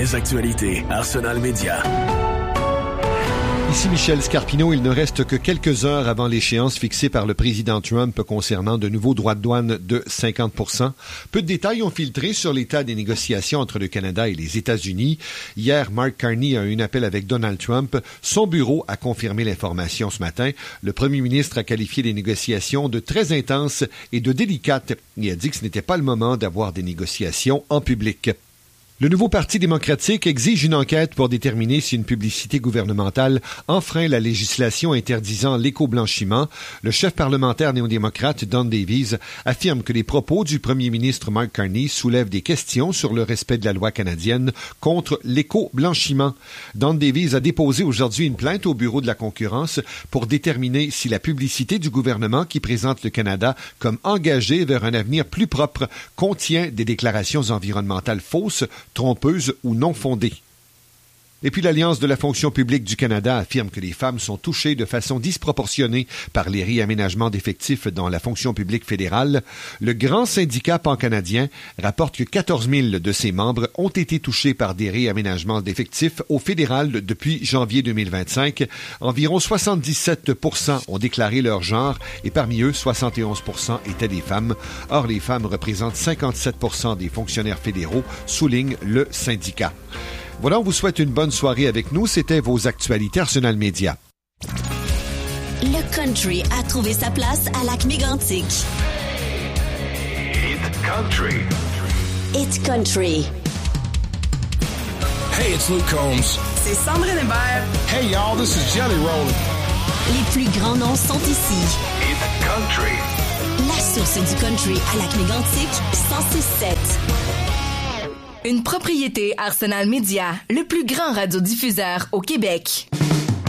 Les actualités Arsenal Média. Ici Michel Scarpino, il ne reste que quelques heures avant l'échéance fixée par le président Trump concernant de nouveaux droits de douane de 50%. Peu de détails ont filtré sur l'état des négociations entre le Canada et les États-Unis. Hier, Mark Carney a eu un appel avec Donald Trump. Son bureau a confirmé l'information ce matin. Le premier ministre a qualifié les négociations de très intenses et de délicates et a dit que ce n'était pas le moment d'avoir des négociations en public. Le nouveau Parti démocratique exige une enquête pour déterminer si une publicité gouvernementale enfreint la législation interdisant l'éco-blanchiment. Le chef parlementaire néo-démocrate Don Davies affirme que les propos du premier ministre Mark Carney soulèvent des questions sur le respect de la loi canadienne contre l'éco-blanchiment. Don Davies a déposé aujourd'hui une plainte au Bureau de la concurrence pour déterminer si la publicité du gouvernement qui présente le Canada comme engagé vers un avenir plus propre contient des déclarations environnementales fausses, trompeuses ou non fondées. Et puis l'Alliance de la fonction publique du Canada affirme que les femmes sont touchées de façon disproportionnée par les réaménagements d'effectifs dans la fonction publique fédérale. Le grand syndicat pan-canadien rapporte que 14 000 de ses membres ont été touchés par des réaménagements d'effectifs au fédéral depuis janvier 2025. Environ 77% ont déclaré leur genre et parmi eux, 71% étaient des femmes. Or, les femmes représentent 57% des fonctionnaires fédéraux, souligne le syndicat. Voilà, on vous souhaite une bonne soirée avec nous. C'était vos actualités Arsenal Média. Le country a trouvé sa place à Lac-Mégantic. It's country. It's country. Hey, it's Luke Combs. C'est Sandrine Hébert. Hey, y'all, this is Jelly Roll. Les plus grands noms sont ici. It's country. La source du country à Lac-Mégantic, 106.7. Une propriété Arsenal Média, le plus grand radiodiffuseur au Québec.